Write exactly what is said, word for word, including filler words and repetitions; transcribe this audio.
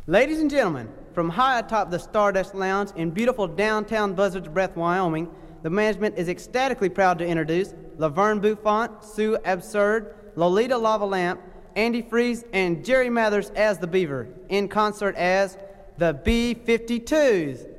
Ladies and gentlemen, from high atop the Stardust Lounge in beautiful downtown Buzzards Breath, Wyoming, the management is ecstatically proud to introduce Laverne Buffont, Sue Absurd, Lolita Lavalamp, Andy Freeze, and Jerry Mathers as the Beaver, in concert as the B fifty-twos.